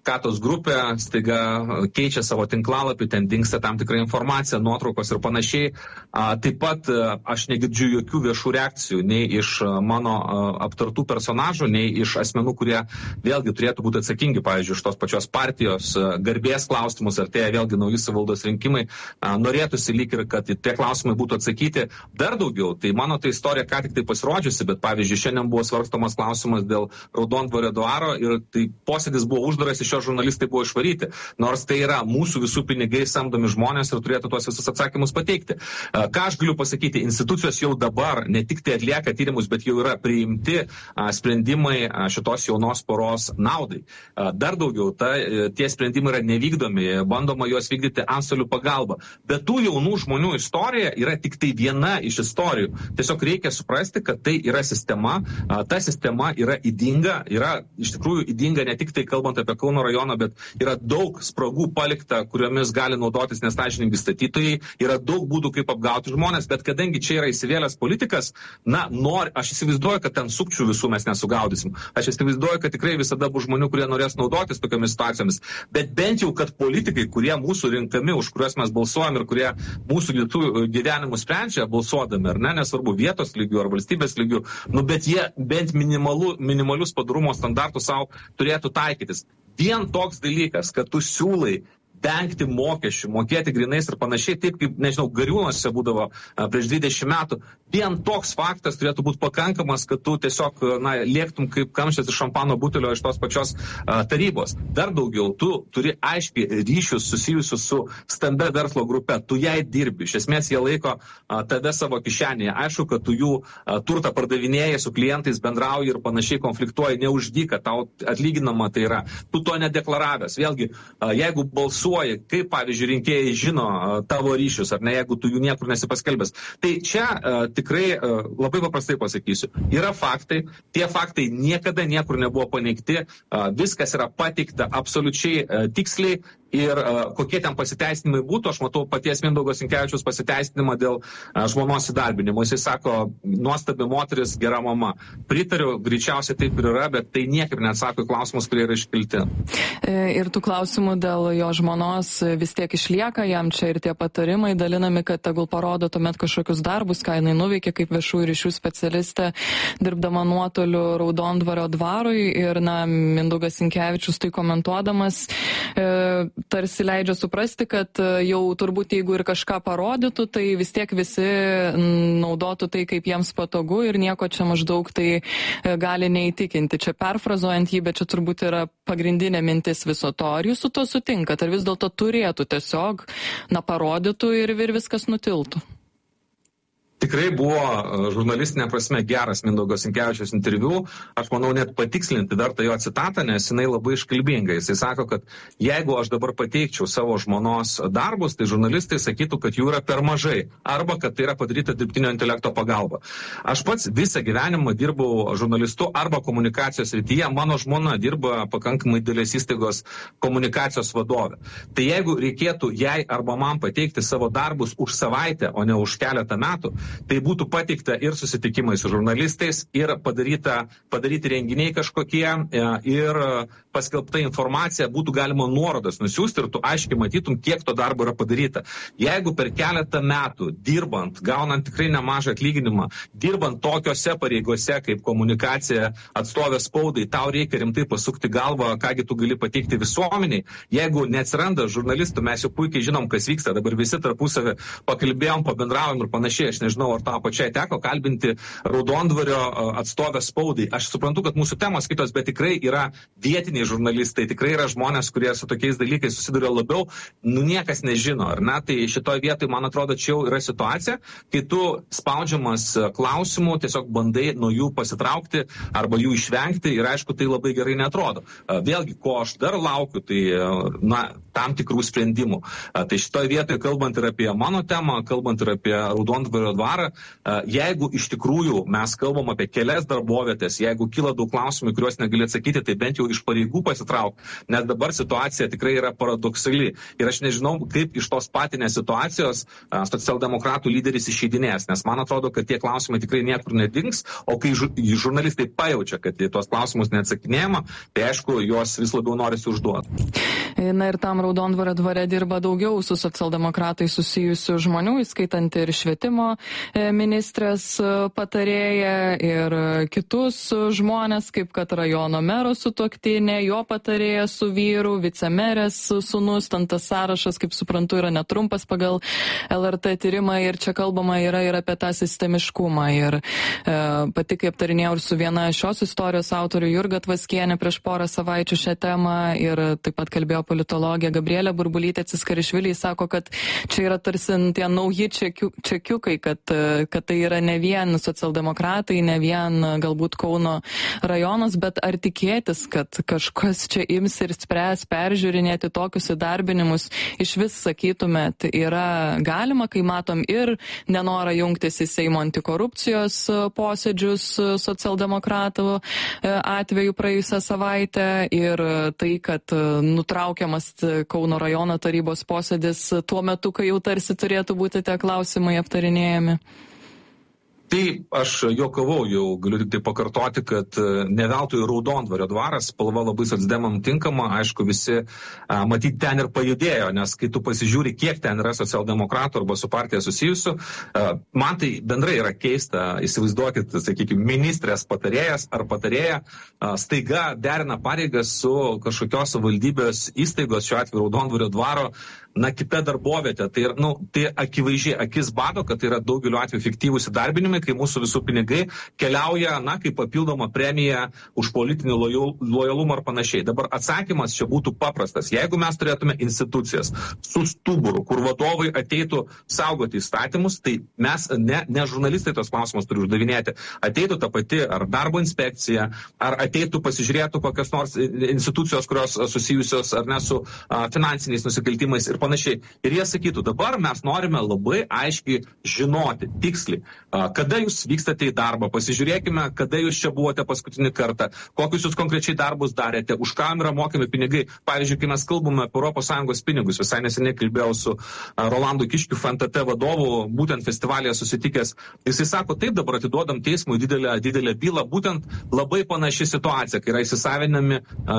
Katos grupė staiga keičia savo tinklalapį, ten dingsta tam tikra informacija, nuotraukos ir panašiai. Taip pat aš negirdžiu jokių viešų reakcijų nei iš mano aptartų personažų, nei iš asmenų, kurie vėlgi turėtų būti atsakingi, pavyzdžiui, iš tos pačios partijos garbės klausimus, ar tai vėlgi nauji savivaldos rinkimai. Norėtųsi lyg ir, kad tie klausimai būtų atsakyti dar daugiau. Tai mano ta istorija ką tik tai pasirodžiusi, bet pavyzdžiui, šiandien buvo svarstomas klausimas dėl Raudondvario dvaro ir tai posėdis buvo uždaras, iš jo žurnalistai buvo išvaryti. Nors tai yra mūsų visų pinigai samdomi žmonės ir turėtų tuos visus atsakymus pateikti. Ką aš galiu pasakyti, institucijos jau dabar ne tik tai atlieka tyrimus, bet jau yra priimti sprendimai šitos jaunos poros naudai. Dar daugiau, tie sprendimai yra nevykdomi, bandoma juos vykdyti antstolių pagalba. Bet tų jaunų žmonių istorija yra tik tai viena iš istorijų. Tiesiog reikia suprasti, kad tai yra sistema, ta sistema yra ydinga, yra iš tikrųjų ydinga ne tik tai kalbant apie Kauno rajoną, bet yra daug spragų palikta, kuriomis gali naudotis nesąžiningi statytojai, yra daug būdų, kaip apgauti žmonės, bet kadangi čia yra įsivėlęs politikas, aš įsivaizduoju, kad ten sukčių visų mes nesugaudysim. Aš įsivaizduoju, kad tikrai visada bus žmonių, kurie norės naudotis tokiamis situacijomis, bet bent jau, kad politikai, kurie mūsų rinkami, už kuriuos mes balsuojam ir kurie mūsų gyvenimus sprendžia balsuodami, ar ne, nesvarbu vietos lygių ar valstybės lygių, bet jie bent minimalius padarumo standartus savo turėtų taikytis. Vien toks dalykas, kad tu siūlai vengti mokesčių, mokėti grinais ir panašiai, taip kaip, nežinau, Gariūnuose būdavo prieš 20 metų, vien toks faktas turėtų būti pakankamas, kad tu tiesiog lėktum kaip kamštis iš šampano butelio iš tos pačios tarybos. Dar daugiau, tu turi aiškiai ryšius susijusius su stambia verslo grupe, tu jai dirbi, iš esmės jie laiko tave savo kišenėje. Aišku, kad tu jų turtą pardavinėjai, su klientais bendrauji ir panašiai konfliktuoji, neuždyka, tau atlyginama tai yra, tu to nedeklaravęs. Vėlgi, jeigu kaip, pavyzdžiui, rinkėjai žino tavo ryšius, ar ne, jeigu tu jų niekur nesipaskelbęs. Tai čia tikrai labai paprastai pasakysiu. Yra faktai, tie faktai niekada niekur nebuvo paneigti, viskas yra pateikta absoliučiai tiksliai ir kokie ten pasiteisinimai būtų, aš matau paties Mindaugo Sinkevičiaus pasiteisinimą dėl žmonos įdarbinimo. Jisai sako, nuostabi moteris, gera mama. Pritariu, greičiausiai taip ir yra, bet tai niekaip neatsako į klausimus, kurie yra iškelti. Ir tų klausimų dėl jo žmonos vis tiek išlieka, jam čia ir tie patarimai dalinami, kad tegul parodo tuomet kažkokius darbus, ką jinai nuveikė kaip viešųjų ryšių specialistė, dirbdama nuotoliu Raudondvario dvarui. Ir, Mindaugas Sinkevičius tai komentuodamas tarsi leidžia suprasti, kad jau turbūt jeigu ir kažką parodytų, tai vis tiek visi naudotų tai, kaip jiems patogu ir nieko čia maždaug tai gali neįtikinti. Čia perfrazuojant jį, bet čia turbūt yra pagrindinė mintis viso to. Ar jūs su to sutinkat? Ar vis dėlto turėtų tiesiog, parodytų ir viskas nutiltų? Tikrai buvo žurnalistinė prasme geras Mindaugo Sinkevičiaus interviu. Aš manau net patikslinti verta jo citatą, nes jinai labai iškalbinga. Jisai sako, kad jeigu aš dabar pateikčiau savo žmonos darbus, tai žurnalistai sakytų, kad jų yra per mažai arba kad tai yra padaryta dirbtinio intelekto pagalba. Aš pats visą gyvenimą dirbau žurnalistu arba komunikacijos srityje. Mano žmona dirba pakankamai didelės įstaigos komunikacijos vadovė. Tai jeigu reikėtų jai arba man pateikti savo darbus už savaitę, o ne už keletą metų, tai būtų pateikta ir susitikimai su žurnalistais, ir padaryti renginiai kažkokie, ir paskelbta informacija, būtų galima nuorodas nusiųsti ir tu aiškiai matytum, kiek to darbo yra padaryta. Jeigu per keletą metų dirbant, gaunant tikrai nemažą atlyginimą, dirbant tokiose pareigose kaip komunikacija, atstovė spaudai, tau reikia rimtai pasukti galvą, kągi tu gali pateikti visuomeniai. Jeigu neatsiranda žurnalistų, mes jau puikiai žinom, kas vyksta, dabar visi tarpusavį pakalbėjom, pabendravom ir panašiai. Aš nežinau, ar tau pačiai teko kalbinti Raudondvario atstovę spaudai. Aš suprantu, kad mūsų temos kitos, bet tikrai yra vietiniai žurnalistai, tikrai yra žmonės, kurie su tokiais dalykais susiduria labiau, niekas nežino, ar ne? Tai šitoj vietoj, man atrodo, čia jau yra situacija, kai tu spaudžiamas klausimų, tiesiog bandai nuo jų pasitraukti arba jų išvengti ir aišku, tai labai gerai neatrodo. Vėlgi, ko aš dar laukiu, tai tam tikrų sprendimų. Tai šitoje vietoje, kalbant ir apie mano temą, kalbant ir apie Raudondvario dvarą, jeigu iš tikrųjų mes kalbam apie kelias darbovietės, jeigu kyla daug klausimų, kuriuos negali atsakyti, tai bent jau iš pareigų pasitrauk, nes dabar situacija tikrai yra paradoksali. Ir aš nežinau, kaip iš tos patinės situacijos socialdemokratų lyderis išeidinės, nes man atrodo, kad tie klausimai tikrai niekur nedings, o kai žurnalistai pajaučia, kad į tuos klausimus neatsakinėjama, tai aišku, juos vis labiau norisi užduoti. Na ir tam Raudondvario dvare dirba daugiau su socialdemokratai susijusių žmonių, įskaitant ir švietimo ministrės patarėją ir kitus žmonės, kaip kad rajono mero sutuoktinė, jo patarėja su vyru, vicemerės sūnus, ten tas sąrašas, kaip suprantu, yra netrumpas pagal LRT tyrimą ir čia kalbama yra ir apie tą sistemiškumą. Ir pati, kai aptarinėjau ir su viena šios istorijos autorių Jurga Tvaskienė prieš porą savaičių šią temą ir taip pat kalbėjo politologė Gabrielė Burbulytė Ciskarišvili, sako, kad čia yra tarsi tie nauji čekiukai, kad tai yra ne vien socialdemokratai, ne vien galbūt Kauno rajonas, bet ar tikėtis, kad kažkas čia ims ir spręs peržiūrinėti tokius įdarbinimus, iš vis sakytumėt, yra galima, kai matom ir nenorą jungtis į Seimo antikorupcijos posėdžius socialdemokratų atveju praėjusią savaitę ir tai, kad nutraukiamas Kauno rajono tarybos posėdis tuo metu, kai jau tarsi turėtų būti tie klausimai aptarinėjami. Tai aš juokavau, jau galiu tik tai pakartoti, kad ne veltui Raudondvario dvaras, spalva labai socdemam tinkama, aišku, visi matyt ten ir pajudėjo, nes kai tu pasižiūri, kiek ten yra socialdemokratų arba su partija susijusių, man tai bendrai yra keista, įsivaizduokit, sakykime, ministrės patarėjas ar patarėja staiga derina pareigas su kažkokios valdybės įstaigos, šiuo atveju Raudondvario dvaro, kita darbovietė. Tai akivaizdžiai akis bado, kad tai yra daugeliu atveju fiktyvūs įdarbinimai, kai mūsų visų pinigai keliauja, kaip papildoma premija už politinį lojalumą ar panašiai. Dabar atsakymas čia būtų paprastas. Jeigu mes turėtume institucijas su stuburu, kur vadovai ateitų saugoti įstatymus, tai mes, ne žurnalistai tos klausimus turi uždavinėti, ateitų ta pati ar darbo inspekcija, ar ateitų pasižiūrėtų kokios nors institucijos, kurios susijusios ar ne su finansiniais nusikaltimais ir panašiai. Ir jie sakytų, dabar mes norime labai aiškiai žinoti, tiksliai, kada jūs vykstate į darbą, pasižiūrėkime, kada jūs čia buvote paskutinį kartą, kokius jūs konkrečiai darbus darėte, už ką yra mokami pinigai. Pavyzdžiui, kai mes kalbame apie ES pinigus, visai neseniai kalbėjau su Rolandu Kiškiu, FNTT vadovu, būtent festivalėje susitikęs, jisai sako, taip, dabar atiduodam teismui didelę bylą, būtent labai panaši situacija, kai yra įsisavinami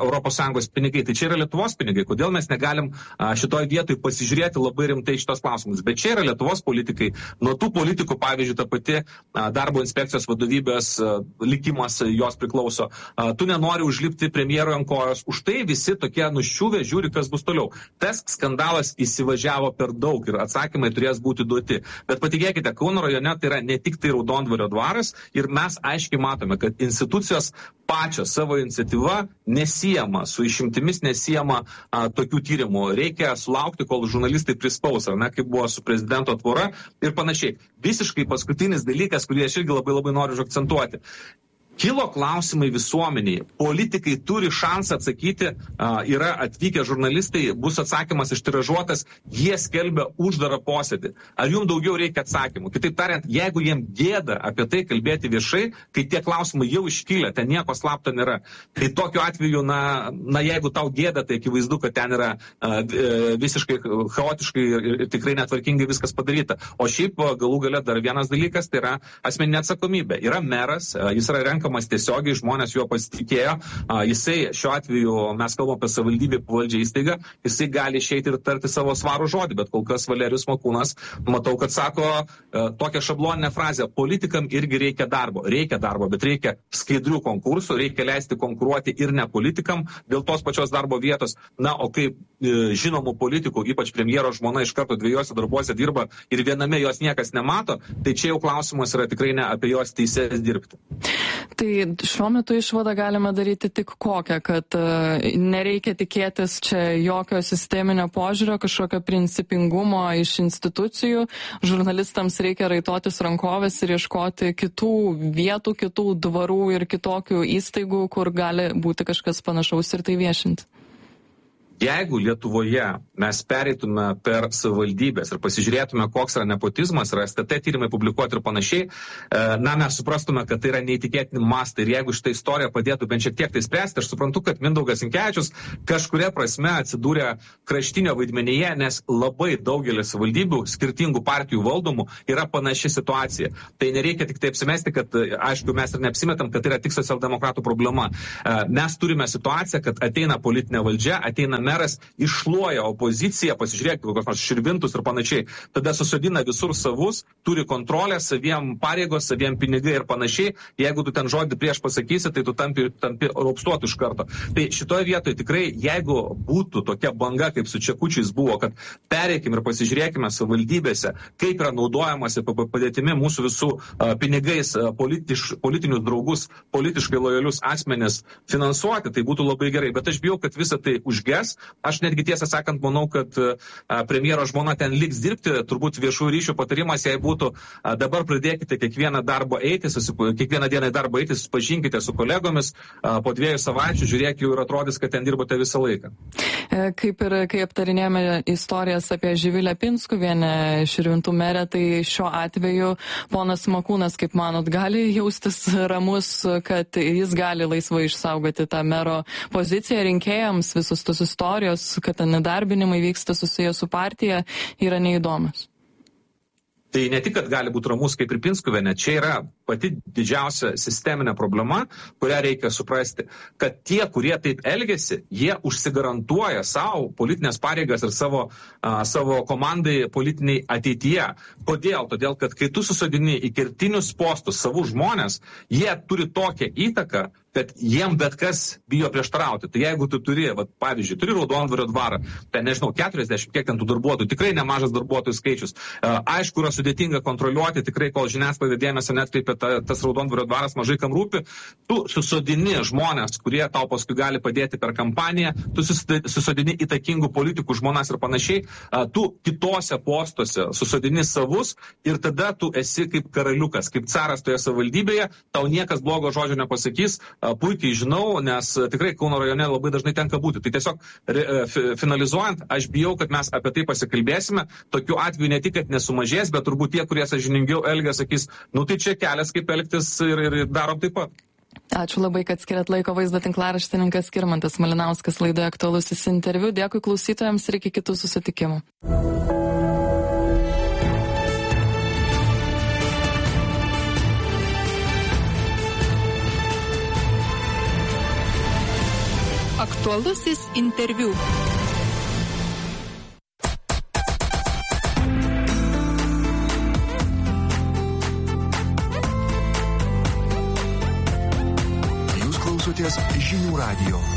ES pinigai. Tai čia yra Lietuvos pinigai, kodėl mes negalim šitoj vietoj pasižiūrėti labai rimtai šitos klausimus. Bet čia yra Lietuvos politikai. Nuo tų politikų, pavyzdžiui, ta pati darbo inspekcijos vadovybės likimas jos priklauso. Tu nenori užlipti premjero ant kojos. Už tai visi tokie nuščiuvę žiūri, kas bus toliau. Tas skandalas įsivažiavo per daug ir atsakymai turės būti duoti. Bet patikėkite, Kauno rajone tai yra ne tik tai Raudondvario dvaras ir mes aiškiai matome, kad institucijos pačios savo iniciatyva nesijama, su išimtimis nesijama tokių tyrimų. Reikia sulaukti, kol žurnalistai prispaus, ar ne, kaip buvo su prezidento tvora ir panašiai. Visiškai paskutinis dalykas, kurį aš irgi labai noriu užakcentuoti. Kilo klausimai visuomeniai. Politikai turi šansą atsakyti, yra atvykę žurnalistai, bus atsakymas ištiražuotas, jie skelbia uždarą posėdį. Ar jums daugiau reikia atsakymų? Kitaip tariant, jeigu jiem gėda apie tai kalbėti viešai, kai tie klausimai jau iškilę, ten nieko slapto nėra. Tai tokiu atveju, jeigu tau gėda, tai akivaizdu, kad ten yra visiškai chaotiškai ir tikrai netvarkingai viskas padaryta. O šiaip galų gale dar vienas dalykas, tai yra asmeninė atsakomybė. Yra meras, jis yra renkamas tiesiogiai, žmonės juo pasitikėjo. Jisai, šiuo atveju mes kalbame apie savivaldybę pavaldžią įstaigą, jisai gali išeiti ir tarti savo svarų žodį, bet kol kas Valerijus Makūnas, matau, kad sako tokią šabloninę frazę, politikam irgi reikia darbo, bet reikia skaidrių konkursų, reikia leisti konkuruoti ir ne politikam dėl tos pačios darbo vietos. O kaip žinomų politikų, ypač premjero žmona iš karto 2 darbuose dirba ir viename jos niekas nemato, tai čia jau klausimas yra tikrai ne apie jos teisės dirbti. Tai šiuo metu išvadą galime daryti tik kokią, kad nereikia tikėtis čia jokio sisteminio požiūrio, kažkokio principingumo iš institucijų. Žurnalistams reikia raitotis rankovės ir ieškoti kitų vietų, kitų dvarų ir kitokių įstaigų, kur gali būti kažkas panašaus ir tai viešinti. Jeigu Lietuvoje mes pereitume per savivaldybės ir pasižiūrėtume, koks yra nepotizmas, yra STT tyrimai publikuoti ir panašiai, mes suprastume, kad tai yra neįtikėtini mastai. Ir jeigu šitą istoriją padėtų bent šiek tiek tai spręsti, aš suprantu, kad Mindaugas Sinkevičius kažkuria prasme atsidūrė kraštinio vaidmenyje, nes labai daugelis savivaldybių, skirtingų partijų valdomų, yra panaši situacija. Tai nereikia tik tai apsimesti, kad, aišku, mes ir neapsimetam, kad tai yra tik socialdemokratų problema. Mes turime situaciją, kad ateina politinė valdžia, ateina meras, iššluoja opoziciją, pasižiūrėk, kokios nors Širvintus ir panašiai, tada susodina visur savus, turi kontrolę, saviem pareigos, saviem pinigai ir panašiai. Jeigu tu ten žodį prieš pasakysi, tai tu tampi raupstuotų iš karto. Tai šitoje vietoje tikrai, jeigu būtų tokia banga, kaip su Čekučiais buvo, kad pereikim ir pasižiūrėkime savivaldybėse, kaip yra naudojamasi padėtimi mūsų visų pinigais politinius draugus, politiškai lojalius asmenis finansuoti, tai būtų labai gerai. Bet aš bijau, kad visa tai užges. Aš netgi tiesą sakant manau, kad premjero žmona ten liks dirbti. Turbūt viešųjų ryšių patarimas jai būtų dabar pradėkite kiekvieną dieną į darbą eiti, susipažinkite su kolegomis, po 2 savaičių žiūrėk, jau ir atrodys, kad ten dirbote visą laiką. Kaip ir kai aptarinėjome istorijas apie Živilę Pinskuvienę, Širvintų merę, tai šiuo atveju ponas Makūnas, kaip manot, gali jaustis ramus, kad jis gali laisvai išsaugoti tą mero poziciją rinkėjams, visus tos istorijos, kad nedarbinimai vyksta susijęs su partija, yra neįdomus. Tai ne tik, kad gali būti ramus kaip ir Pinskuvienė, čia yra pati didžiausia sisteminė problema, kurią reikia suprasti, kad tie, kurie taip elgiasi, jie užsigarantuoja savo politinės pareigas ir savo komandai politiniai ateityje. Kodėl? Todėl, kad kai tu susodini į kertinius postus savų žmonės, jie turi tokią įtaką, kad jiem bet kas bijo prieštarauti. Tai jeigu tu turi, pavyzdžiui, turi Raudondvario dvarą, ten nežinau, 40, kiek ten tų darbuotojų, tikrai nemažas darbuotojų skaičius. Aišku, yra sudėtinga kontroliuoti, tikrai kol žiniasklaida dėmesio netkreipia, tas Raudondvario dvaras mažai kam rūpi. Tu susodini žmonės, kurie tau paskui gali padėti per kampaniją, tu susodini įtakingų politikų žmonas ir panašiai, tu kitose postuose susodini savus ir tada tu esi kaip karaliukas, kaip caras toje savivaldybėje, tau niekas blogo žodžio nepasakys. Puikiai žinau, nes tikrai Kauno rajone labai dažnai tenka būti. Tai tiesiog finalizuojant, aš bijau, kad mes apie tai pasikalbėsime. Tokiu atveju ne tik, kad nesumažės, bet turbūt tie, kurie sąžiningiau elgia, sakys, tai čia kelias kaip elgtis ir darom taip pat. Ačiū labai, kad skiriat laiko. Vaizdo tinklaraštininkas Skirmantas Malinauskas laidoje Aktualusis interviu. Dėkui klausytojams ir iki kitų susitikimų. Aktualusis interviu. Jūs klausotės Žinių radijo.